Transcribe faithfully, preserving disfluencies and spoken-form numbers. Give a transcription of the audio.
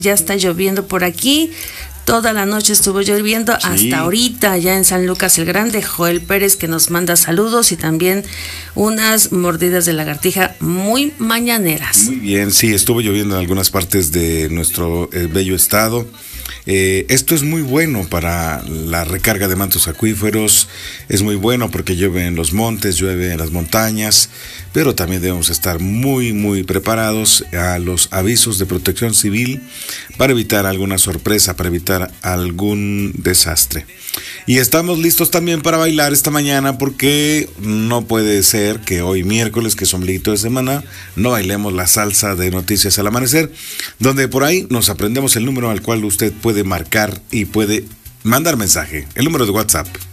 Ya está lloviendo por aquí. Toda la noche estuvo lloviendo, sí. Hasta ahorita ya en San Lucas el Grande. Joel Pérez, que nos manda saludos y también unas mordidas de lagartija muy mañaneras. Muy bien, sí, estuvo lloviendo en algunas partes de nuestro eh, bello estado. Eh, esto es muy bueno para la recarga de mantos acuíferos, es muy bueno porque llueve en los montes, llueve en las montañas, pero también debemos estar muy muy preparados a los avisos de protección civil para evitar alguna sorpresa, para evitar algún desastre. Y estamos listos también para bailar esta mañana, porque no puede ser que hoy miércoles, que es ombliguito de semana, no bailemos la salsa de Noticias al Amanecer, donde por ahí nos aprendemos el número al cual usted puede marcar y puede mandar mensaje, el número de WhatsApp.